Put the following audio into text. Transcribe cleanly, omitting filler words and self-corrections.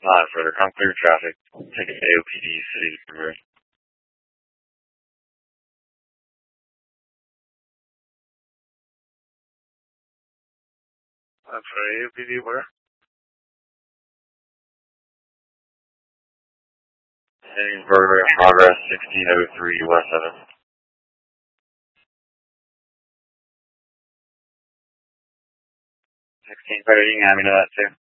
Not further. Come clear traffic. Take AOPD City to Converge. I'm sorry, AOPD where? Heading further in progress, 1603 West 7. 1630, you can have me know that too.